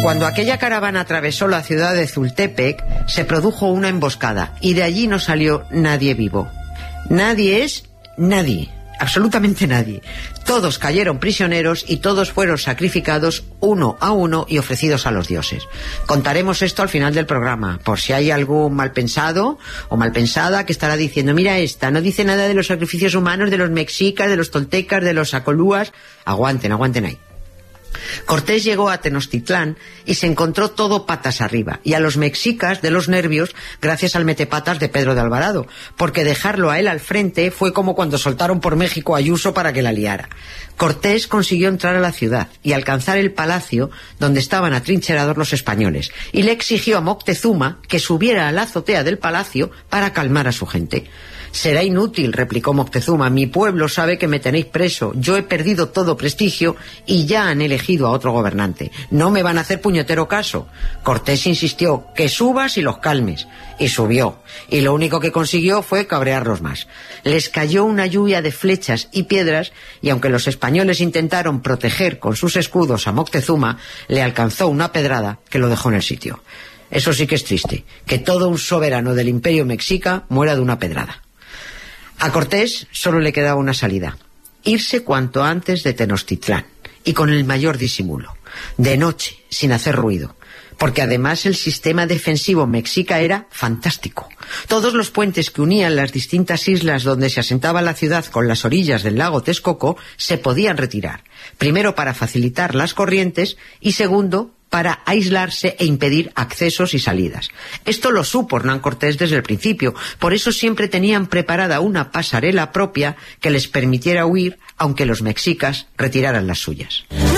Cuando aquella caravana atravesó la ciudad de Zultepec, se produjo una emboscada y de allí no salió nadie vivo. Nadie es nadie, absolutamente nadie. Todos cayeron prisioneros y todos fueron sacrificados uno a uno y ofrecidos a los dioses. Contaremos esto al final del programa, por si hay algún malpensado o malpensada que estará diciendo, mira esta, no dice nada de los sacrificios humanos de los mexicas, de los toltecas, de los acolúas. Aguanten ahí. Cortés llegó a Tenochtitlán y se encontró todo patas arriba, y a los mexicas de los nervios gracias al metepatas de Pedro de Alvarado, porque dejarlo a él al frente fue como cuando soltaron por México a Ayuso para que la liara. Cortés consiguió entrar a la ciudad y alcanzar el palacio donde estaban atrincherados los españoles, y le exigió a Moctezuma que subiera a la azotea del palacio para calmar a su gente. Será inútil, replicó Moctezuma, mi pueblo sabe que me tenéis preso, yo he perdido todo prestigio y ya han elegido a otro gobernante. No me van a hacer puñetero caso. Cortés insistió, que subas y los calmes. Y subió, y lo único que consiguió fue cabrearlos más. Les cayó una lluvia de flechas y piedras, y aunque los españoles intentaron proteger con sus escudos a Moctezuma, le alcanzó una pedrada que lo dejó en el sitio. Eso sí que es triste, que todo un soberano del imperio mexica muera de una pedrada. A Cortés solo le quedaba una salida, irse cuanto antes de Tenochtitlán, y con el mayor disimulo, de noche, sin hacer ruido, porque además el sistema defensivo mexica era fantástico. Todos los puentes que unían las distintas islas donde se asentaba la ciudad con las orillas del lago Texcoco se podían retirar, primero para facilitar las corrientes y segundo para aislarse e impedir accesos y salidas. Esto lo supo Hernán Cortés desde el principio, por eso siempre tenían preparada una pasarela propia que les permitiera huir, aunque los mexicas retiraran las suyas.